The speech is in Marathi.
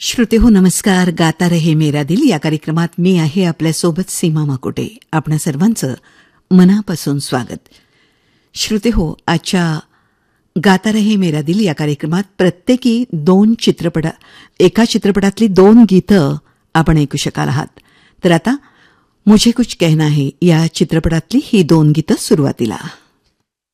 श्रोतेहो नमस्कार. गाता रहे मेरा दिल या कार्यक्रमात मी आहे आपल्यासोबत सीमा माकोटे. आपणा सर्वांचं मनापासून स्वागत. श्रोतेहो, आजच्या गाता रहे मेरा दिल या कार्यक्रमात प्रत्येकी एका चित्रपटातली 2 गीतं आपण ऐकू शकाल आहात. तर आता मुझे कुछ कहना है या चित्रपटातली ही 2 गीतं सुरुवातीला.